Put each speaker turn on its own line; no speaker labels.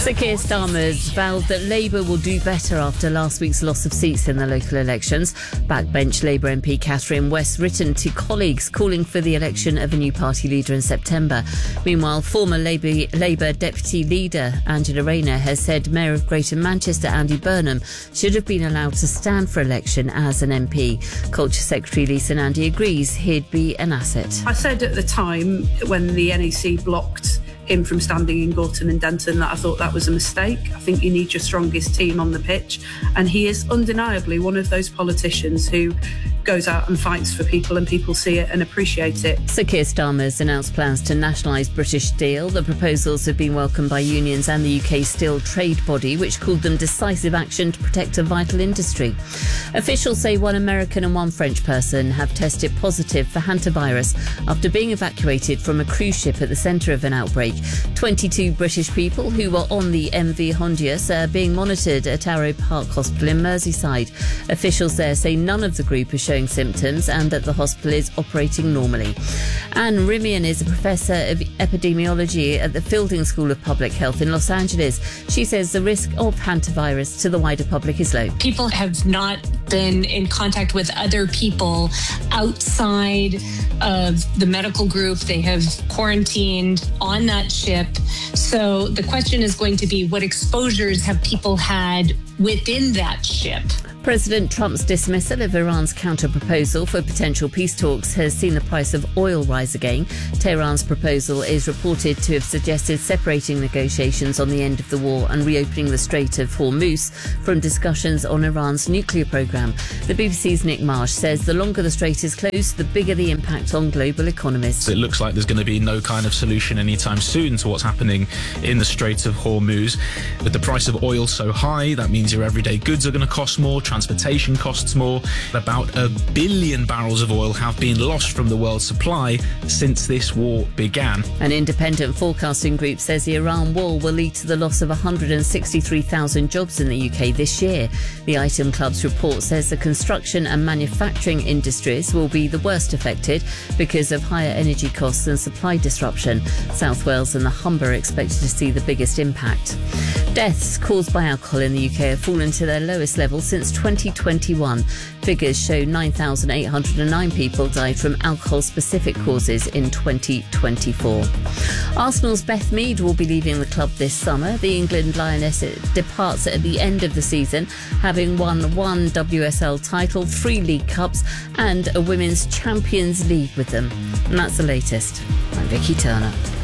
Sir Keir Starmer's vowed that Labour will do better after last week's loss of seats in the local elections. Backbench Labour MP Catherine West's written to colleagues calling for the election of a new party leader in September. Meanwhile, former Labour Deputy Leader Angela Rayner has said Mayor of Greater Manchester Andy Burnham should have been allowed to stand for election as an MP. Culture Secretary Lisa Nandy agrees he'd be an asset.
I said at the time when the NEC blocked him from standing in Gorton and Denton that I thought that was a mistake. I think you need your strongest team on the pitch, and he is undeniably one of those politicians who goes out and fights for people, and people see it and appreciate it.
Sir Keir Starmer's announced plans to nationalise British Steel. The proposals have been welcomed by unions and the UK steel trade body, which called them decisive action to protect a vital industry. Officials say one American and one French person have tested positive for hantavirus after being evacuated from a cruise ship at the centre of an outbreak. 22 British people who were on the MV Hondius are being monitored at Arrow Park Hospital in Merseyside. Officials there say none of the group are showing symptoms and that the hospital is operating normally. Anne Rimian is a professor of epidemiology at the Fielding School of Public Health in Los Angeles. She says the risk of hantavirus to the wider public is low.
People have not been in contact with other people outside of the medical group. They have quarantined on that ship. So the question is going to be, what exposures have people had within that ship?
President Trump's dismissal of Iran's counter-proposal for potential peace talks has seen the price of oil rise again. Tehran's proposal is reported to have suggested separating negotiations on the end of the war and reopening the Strait of Hormuz from discussions on Iran's nuclear programme. The BBC's Nick Marsh says the longer the strait is closed, the bigger the impact on global economies.
It looks like there's going to be no kind of solution anytime soon to what's happening in the Strait of Hormuz. With the price of oil so high, that means your everyday goods are going to cost more, transportation costs more. About 1 billion barrels of oil have been lost from the world supply since this war began.
An independent forecasting group says the Iran war will lead to the loss of 163,000 jobs in the UK this year. The Item Club's report says the construction and manufacturing industries will be the worst affected because of higher energy costs and supply disruption. South Wales and the Humber are expected to see the biggest impact. Deaths caused by alcohol in the UK have fallen to their lowest level since 2021. Figures show 9,809 people died from alcohol-specific causes in 2024. Arsenal's Beth Mead will be leaving the club this summer. The England Lioness departs at the end of the season, having won 1 WSL title, 3 League Cups and a Women's Champions League with them. And that's the latest. I'm Vicky Turner.